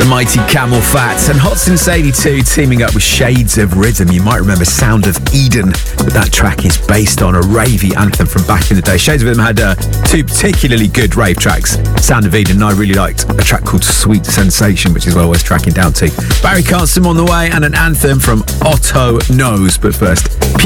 Mighty Camel Fat and Hot Since 82 teaming up with Shades of Rhythm. You might remember Sound of Eden, but that track is based on a ravey anthem from back in the day. Shades of Rhythm had two particularly good rave tracks. Sound of Eden, and I really liked a track called Sweet Sensation, which is what I was tracking down to. Barry Carson on the way and an anthem from Otto Knows. But first,